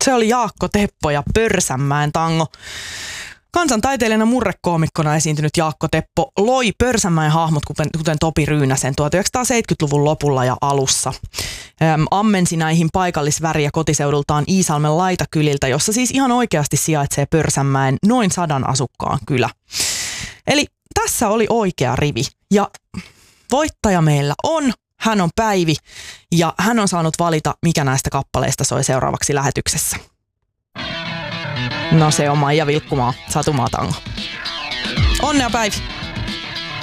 Se oli Jaakko Teppo ja Pörsänmäen tango. Kansantaiteilijana murrekoomikkona esiintynyt Jaakko Teppo loi Pörsänmäen hahmot, kuten Topi Ryynäsen 1970-luvun lopulla ja alussa. Ammensi näihin paikallisväriä kotiseudultaan Iisalmen laitakyliltä, jossa siis ihan oikeasti sijaitsee Pörsänmäen noin 100 asukkaan kylä. Eli tässä oli oikea rivi ja voittaja meillä on. Hän on Päivi ja hän on saanut valita, mikä näistä kappaleista soi seuraavaksi lähetyksessä. No se on Maija Vilkkumaa, Satumaa tango. Onnea Päivi!